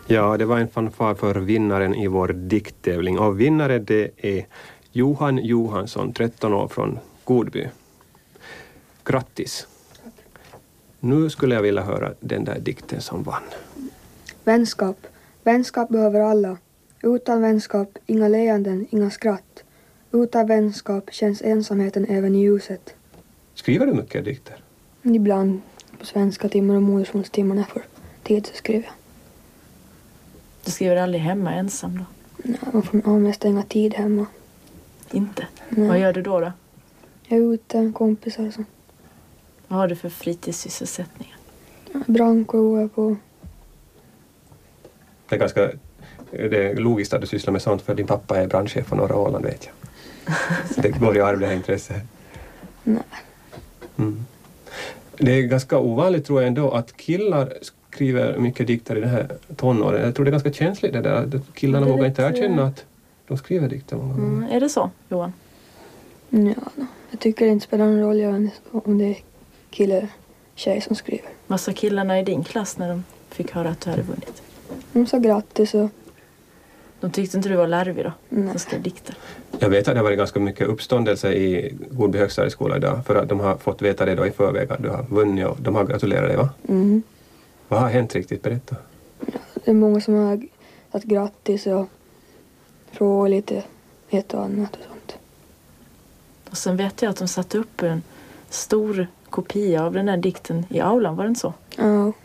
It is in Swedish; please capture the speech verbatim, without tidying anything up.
Ja, det var en fanfar för vinnaren i vår dikttävling. Och vinnare det är Johan Johansson, tretton år från Godby. Grattis! Nu skulle jag vilja höra den där dikten som vann. Vänskap. Vänskap behöver alla. Utan vänskap, inga leenden, inga skratt. Utan vänskap känns ensamheten även i ljuset. Skriver du mycket dikter? Ibland på svenska timmar och modersmålstimmar när jag får tid så skriver jag. Du skriver aldrig hemma ensam då? Ja, man får ha mest inga tid hemma. Inte? Nej. Vad gör du då då? Jag är ute, kompisar och så. Vad har du för fritidssysselsättningar? Brandkår är på. Det är ganska det är logiskt att du sysslar med sånt för din pappa är brandchef på norra Åland, vet jag. Så det går i arv det här intresset. Nej. Mm. Det är ganska ovanligt tror jag ändå att killar skriver mycket dikter i den här tonåren. Jag tror det är ganska känsligt det där. Killarna det vågar lite... inte erkänna att de skriver dikter många gånger. Mm, är det så, Johan? Ja, jag tycker det inte spelar någon roll om det är kille eller tjej som skriver. Vad sa killarna i din klass när de fick höra att du hade vunnit? De sa grattis och... De tyckte inte du var larvig då? Nej. Som skrev dikter. Jag vet att det har varit ganska mycket uppståndelse i Godby högstadieskola idag för att de har fått veta det då i förväg att du har vunnit och de har gratulerat dig, va? Mm. Vad har hänt riktigt? Berätta. Ja, det är många som har sagt grattis och frågat lite ett och annat och sånt. Och sen vet jag att de satte upp en stor kopia av den här dikten i aulan, var det inte så? Ja.